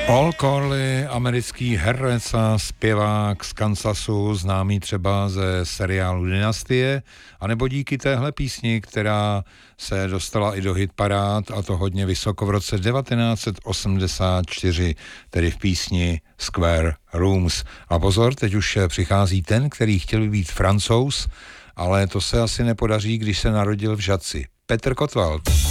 Paul Corley, americký herec a zpěvák z Kansasu, známý třeba ze seriálu Dynastie, anebo díky téhle písni, která se dostala i do hitparád, a to hodně vysoko v roce 1984, tedy v písni Square Rooms. A pozor, teď už přichází ten, který chtěl být Francouz, ale to se asi nepodaří, když se narodil v Žatci. Petr Kotwald.